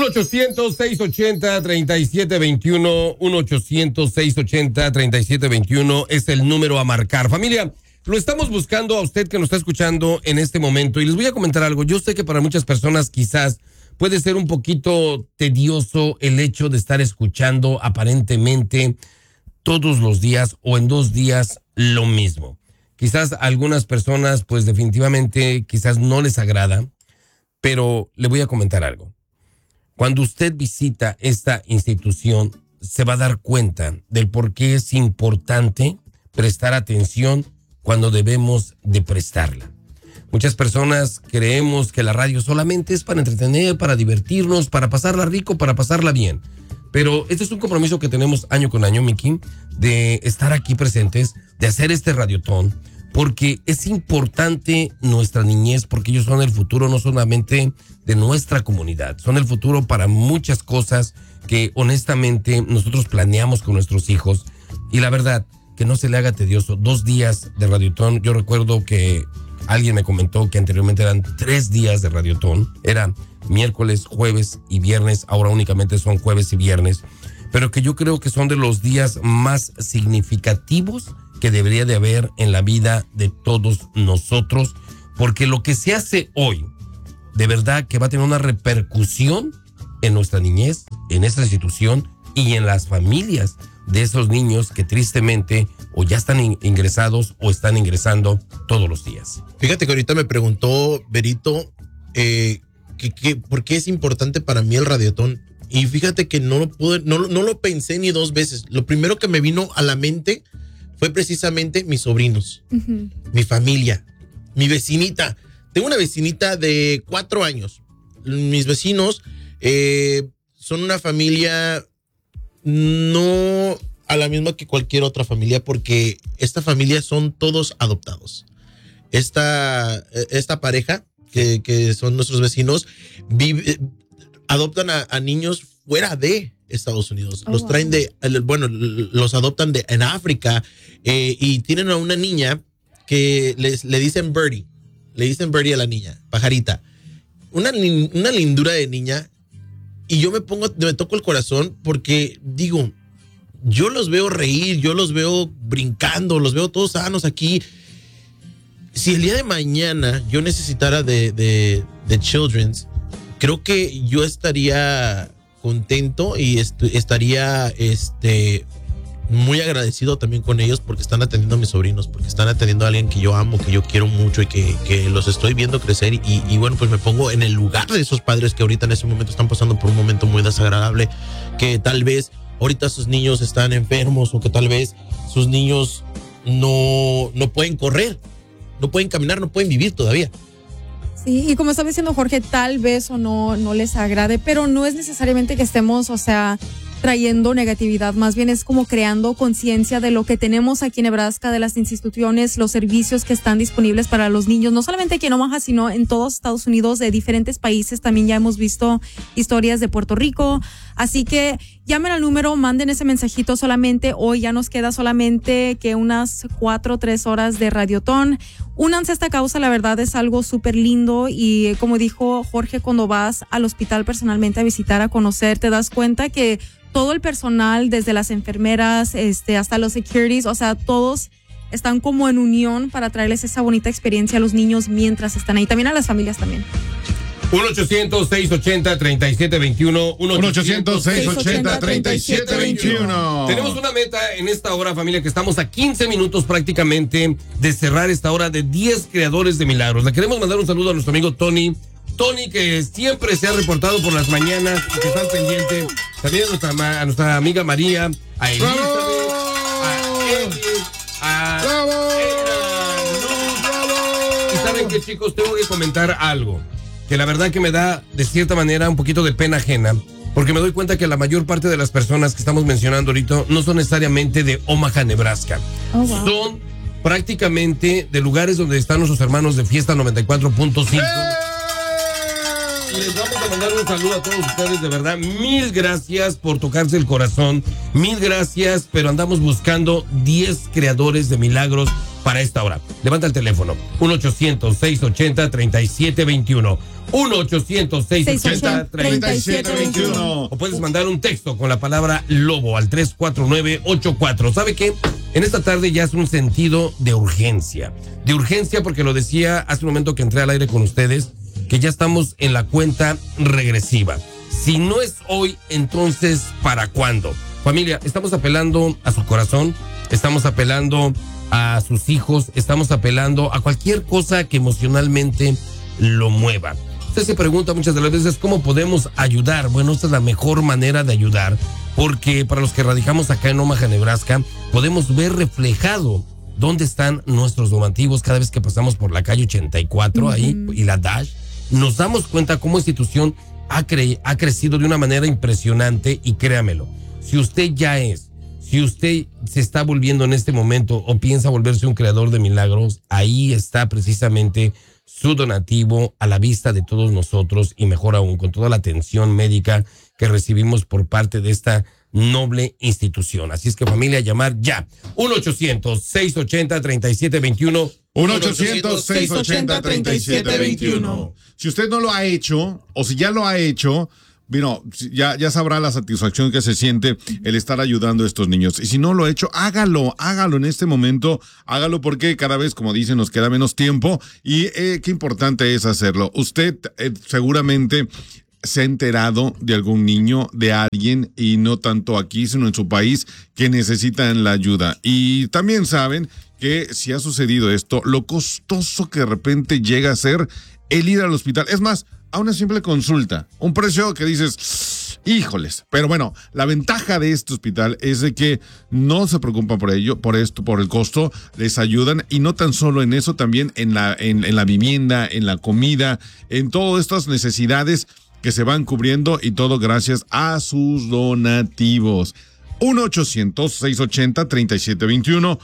1-800-680-3721, 1-800-680-3721 es el número a marcar. Familia, lo estamos buscando a usted que nos está escuchando en este momento y les voy a comentar algo. Yo sé que para muchas personas quizás puede ser un poquito tedioso el hecho de estar escuchando aparentemente todos los días o en 2 días lo mismo. Quizás a algunas personas pues definitivamente quizás no les agrada, pero le voy a comentar algo. Cuando usted visita esta institución, se va a dar cuenta del por qué es importante prestar atención cuando debemos de prestarla. Muchas personas creemos que la radio solamente es para entretener, para divertirnos, para pasarla rico, para pasarla bien. Pero este es un compromiso que tenemos año con año, Miki, de estar aquí presentes, de hacer este radiotón, porque es importante nuestra niñez, porque ellos son el futuro no solamente de nuestra comunidad, son el futuro para muchas cosas que honestamente nosotros planeamos con nuestros hijos. Y la verdad, que no se le haga tedioso. 2 días de radiotón. Yo recuerdo que alguien me comentó que anteriormente eran 3 días de radiotón. Era miércoles, jueves y viernes. Ahora únicamente son jueves y viernes. Pero que yo creo que son de los días más significativos que debería de haber en la vida de todos nosotros, porque lo que se hace hoy, de verdad que va a tener una repercusión en nuestra niñez, en esta institución y en las familias de esos niños que tristemente o ya están ingresados o están ingresando todos los días. Fíjate que ahorita me preguntó Berito por qué es importante para mí el radiotón, y fíjate que no lo pensé ni 2 veces. Lo primero que me vino a la mente fue precisamente mis sobrinos, mi familia, mi vecinita. Tengo una vecinita de 4 años. Mis vecinos son una familia no a la misma que cualquier otra familia, porque esta familia son todos adoptados. Esta pareja que son nuestros vecinos adoptan a niños fuera de Estados Unidos. Los traen los adoptan en África, y tienen a una niña que le dicen Birdie. Le dicen Birdie a la niña, pajarita. Una lindura de niña. Y yo me toco el corazón porque digo, yo los veo reír, yo los veo brincando, los veo todos sanos aquí. Si el día de mañana yo necesitara de Children's, creo que yo estaría contento y estaría muy agradecido también con ellos, porque están atendiendo a mis sobrinos, porque están atendiendo a alguien que yo amo, que yo quiero mucho y que los estoy viendo crecer. Y bueno, pues me pongo en el lugar de esos padres que ahorita en ese momento están pasando por un momento muy desagradable, que tal vez ahorita sus niños están enfermos, o que tal vez sus niños no pueden correr, no pueden caminar, no pueden vivir todavía. Sí, y como estaba diciendo Jorge, tal vez o no les agrade, pero no es necesariamente que estemos, trayendo negatividad, más bien es como creando conciencia de lo que tenemos aquí en Nebraska, de las instituciones, los servicios que están disponibles para los niños, no solamente aquí en Omaha, sino en todos Estados Unidos, de diferentes países. También ya hemos visto historias de Puerto Rico, así que llamen al número, manden ese mensajito. Solamente hoy ya nos queda solamente que unas 4 o 3 horas de radiotón. Únanse a esta causa, la verdad es algo súper lindo, y como dijo Jorge, cuando vas al hospital personalmente a visitar, a conocer, te das cuenta que todo el personal, desde las enfermeras hasta los securities, todos están como en unión para traerles esa bonita experiencia a los niños mientras están ahí, también a las familias también. 1-800-680-3721, 1-800-680-3721. Tenemos una meta en esta hora, familia, que estamos a 15 minutos prácticamente de cerrar esta hora de 10 creadores de milagros. Le queremos mandar un saludo a nuestro amigo Tony, que siempre se ha reportado por las mañanas y que está al pendiente. También a nuestra amiga María, a Elizabeth, a Edith, a Luz. Y saben que, chicos, tengo que comentar algo que la verdad que me da de cierta manera un poquito de pena ajena, porque me doy cuenta que la mayor parte de las personas que estamos mencionando ahorita no son necesariamente de Omaha, Nebraska. Son prácticamente de lugares donde están nuestros hermanos de Fiesta 94.5. Les vamos a mandar un saludo a todos ustedes, de verdad. Mil gracias por tocarse el corazón. Mil gracias, pero andamos buscando 10 creadores de milagros para esta hora. Levanta el teléfono, 1-800-680-3721. 1-800-680-3721. O puedes mandar un texto con la palabra lobo al 34984. ¿Sabe qué? En esta tarde ya es un sentido de urgencia. De urgencia porque lo decía hace un momento que entré al aire con ustedes, que ya estamos en la cuenta regresiva. Si no es hoy, entonces, ¿para cuándo? Familia, estamos apelando a su corazón, estamos apelando a sus hijos, estamos apelando a cualquier cosa que emocionalmente lo mueva. Usted se pregunta muchas de las veces cómo podemos ayudar. Bueno, esta es la mejor manera de ayudar, porque para los que radicamos acá en Omaha, Nebraska, podemos ver reflejado dónde están nuestros donativos cada vez que pasamos por la calle 84 ahí y la Dash. Nos damos cuenta cómo institución ha crecido de una manera impresionante, y créamelo, si usted se está volviendo en este momento o piensa volverse un creador de milagros, ahí está precisamente su donativo a la vista de todos nosotros, y mejor aún, con toda la atención médica que recibimos por parte de esta noble institución. Así es que, familia, llamar ya. 1-800-680-3721. 1-800-680-3721. Si usted no lo ha hecho, o si ya lo ha hecho, bueno, ya sabrá la satisfacción que se siente el estar ayudando a estos niños. Y si no lo ha hecho, hágalo en este momento, hágalo, porque cada vez, como dicen, nos queda menos tiempo, y qué importante es hacerlo. Usted seguramente se ha enterado de algún niño, de alguien, y no tanto aquí, sino en su país, que necesitan la ayuda. Y también saben que si ha sucedido esto, lo costoso que de repente llega a ser el ir al hospital. Es más, a una simple consulta, un precio que dices, híjoles. Pero bueno, la ventaja de este hospital es de que no se preocupan por ello, por el costo, les ayudan, y no tan solo en eso, también en la vivienda, en la comida, en todas estas necesidades que se van cubriendo, y todo gracias a sus donativos. 1-800-680-3721.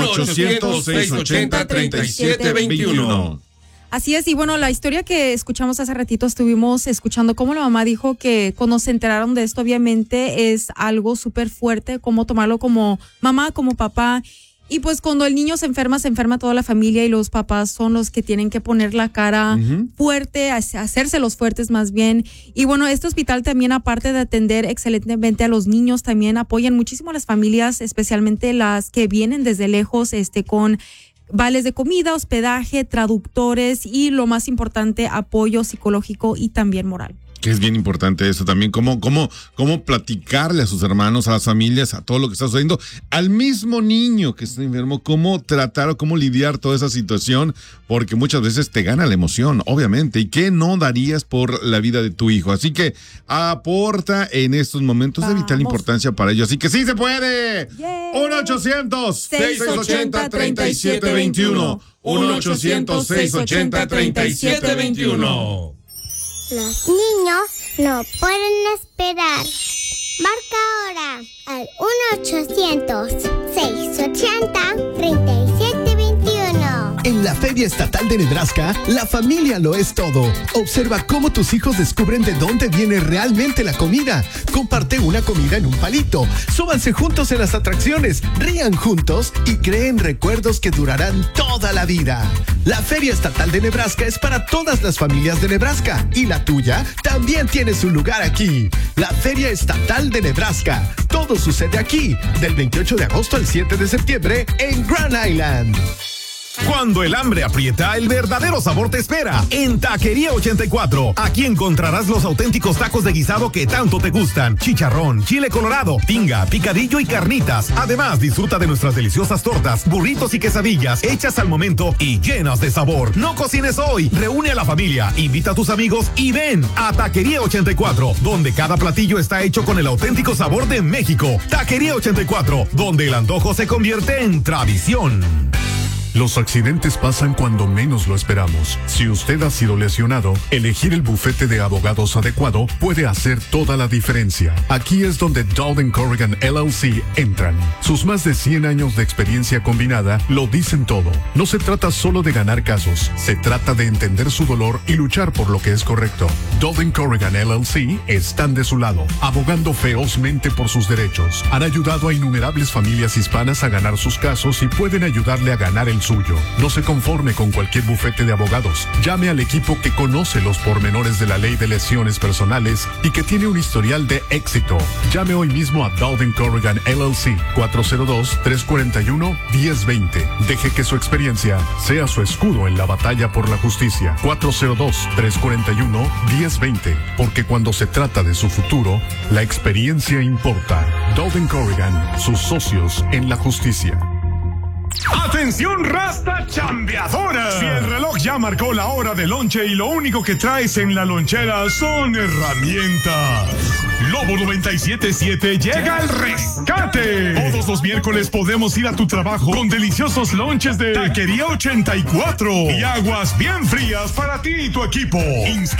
1-800-680-3721. Así es, y bueno, la historia que escuchamos hace ratito, estuvimos escuchando cómo la mamá dijo que cuando se enteraron de esto, obviamente es algo súper fuerte, cómo tomarlo como mamá, como papá. Y pues cuando el niño se enferma toda la familia, y los papás son los que tienen que poner la cara fuerte, hacerse los fuertes más bien. Y bueno, este hospital también, aparte de atender excelentemente a los niños, también apoyan muchísimo a las familias, especialmente las que vienen desde lejos, con vales de comida, hospedaje, traductores, y lo más importante, apoyo psicológico y también moral. Que es bien importante eso también, cómo platicarle a sus hermanos, a las familias, a todo lo que está sucediendo, al mismo niño que está enfermo, cómo tratar o cómo lidiar toda esa situación, porque muchas veces te gana la emoción, obviamente, y que no darías por la vida de tu hijo. Así que aporta en estos momentos de vital importancia para ellos. Así que sí se puede. 1-800-680-3721. 1-800-680-3721. Los niños no pueden esperar. Marca ahora al 1-800-680-3721. En la Feria Estatal de Nebraska, la familia lo es todo. Observa cómo tus hijos descubren de dónde viene realmente la comida. Comparte una comida en un palito. Súbanse juntos en las atracciones, rían juntos y creen recuerdos que durarán toda la vida. La Feria Estatal de Nebraska es para todas las familias de Nebraska, y la tuya también tiene su lugar aquí. La Feria Estatal de Nebraska. Todo sucede aquí, del 28 de agosto al 7 de septiembre en Grand Island. Cuando el hambre aprieta, el verdadero sabor te espera en Taquería 84. Aquí encontrarás los auténticos tacos de guisado que tanto te gustan: chicharrón, chile colorado, tinga, picadillo y carnitas. Además, disfruta de nuestras deliciosas tortas, burritos y quesadillas hechas al momento y llenas de sabor. No cocines hoy, reúne a la familia, invita a tus amigos y ven a Taquería 84, donde cada platillo está hecho con el auténtico sabor de México. Taquería 84, donde el antojo se convierte en tradición. Los accidentes pasan cuando menos lo esperamos. Si usted ha sido lesionado, elegir el bufete de abogados adecuado puede hacer toda la diferencia. Aquí es donde Dowden Corrigan LLC entran. Sus más de 100 años de experiencia combinada lo dicen todo. No se trata solo de ganar casos, se trata de entender su dolor y luchar por lo que es correcto. Dowden Corrigan LLC están de su lado, abogando ferozmente por sus derechos. Han ayudado a innumerables familias hispanas a ganar sus casos y pueden ayudarle a ganar el suyo. No se conforme con cualquier bufete de abogados. Llame al equipo que conoce los pormenores de la ley de lesiones personales y que tiene un historial de éxito. Llame hoy mismo a Dowden Corrigan LLC 402-341-1020. Deje que su experiencia sea su escudo en la batalla por la justicia. 402-341-1020. Porque cuando se trata de su futuro, la experiencia importa. Dowden Corrigan, sus socios en la justicia. ¡Atención, raza chambeadora! Si el reloj ya marcó la hora de lonche y lo único que traes en la lonchera son herramientas, Lobo 97.7 llega al rescate. Todos los miércoles podemos ir a tu trabajo con deliciosos lonches de Taquería 84 y aguas bien frías para ti y tu equipo.